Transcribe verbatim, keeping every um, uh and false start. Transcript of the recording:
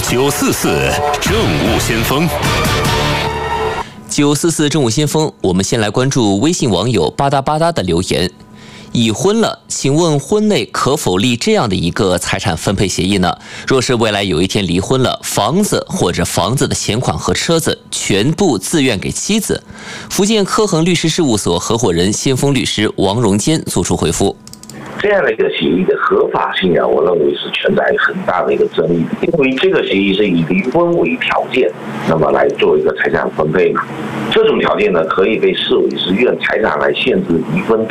九四四政务先锋。 九四四政务先锋，我们先来关注微信网友吧嗒吧嗒的留言。已婚了，请问婚内可否立这样的一个财产分配协议呢？若是未来有一天离婚了，房子或者房子的钱款和车子全部自愿给妻子。福建科恒律师事务所合伙人先锋律师王荣坚作出回复。 这样的一个协议的合法性啊，我认为是存在很大的一个争议，因为这个协议是以离婚为条件，那么来做一个财产分配嘛。这种条件呢，可以被视为是用财产来限制离婚